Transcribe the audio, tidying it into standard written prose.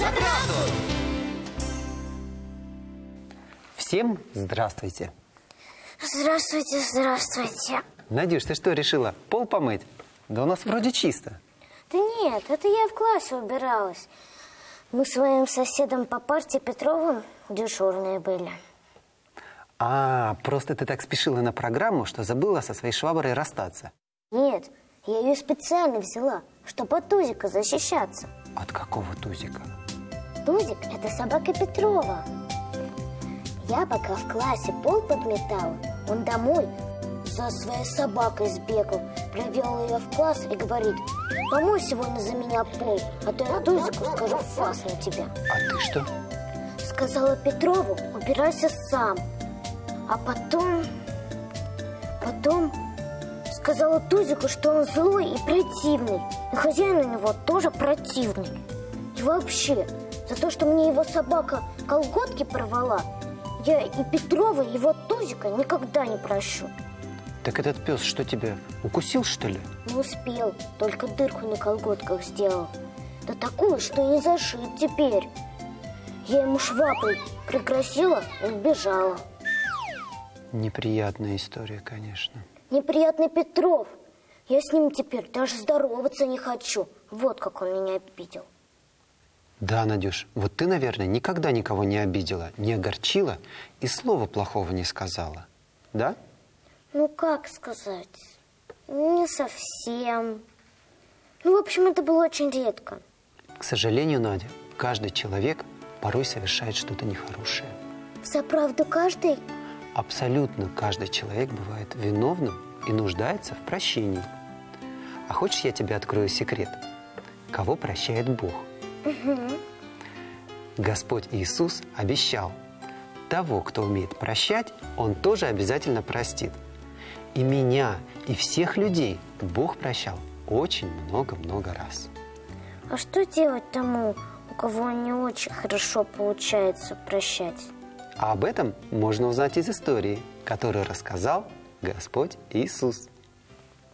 награду! Всем здравствуйте! Здравствуйте, здравствуйте. Надюш, ты что, решила пол помыть? Да у нас вроде чисто. Да нет, это я в классе убиралась. Мы с своим соседом по парте Петровым дежурные были. А, просто ты так спешила на программу, что забыла со своей шваброй расстаться. Нет, я ее специально взяла, чтобы от Тузика защищаться. От какого Тузика? Тузик – это собака Петрова. Я пока в классе пол подметала, он домой за своей собакой сбегал, привел ее в класс и говорит: помой сегодня за меня пол, а то я Тузику скажу фас на тебя. А ты что? Сказала Петрову: убирайся сам. А потом сказала Тузику, что он злой и противный. И хозяин у него тоже противный. И вообще, за то, что мне его собака колготки порвала, я и Петрова, и его Тузика никогда не прощу. Так этот пес что, тебя укусил, что ли? Не успел, только дырку на колготках сделал. Да такую, что не зашит теперь. Я ему шваброй пригрозила и убежала. Неприятная история, конечно. Неприятный Петров. Я с ним теперь даже здороваться не хочу. Вот как он меня обидел. Да, Надюш, вот ты, наверное, никогда никого не обидела, не огорчила и слова плохого не сказала. Да? Ну, как сказать? Не совсем. Ну, в общем, это было очень редко. К сожалению, Надя, каждый человек порой совершает что-то нехорошее. Взаправду каждый? Абсолютно каждый человек бывает виновным и нуждается в прощении. А хочешь, я тебе открою секрет? Кого прощает Бог? Господь Иисус обещал: того, кто умеет прощать, Он тоже обязательно простит. И меня, и всех людей Бог прощал очень много-много раз. А что делать тому, у кого не очень хорошо получается прощать? А об этом можно узнать из истории, которую рассказал Господь Иисус.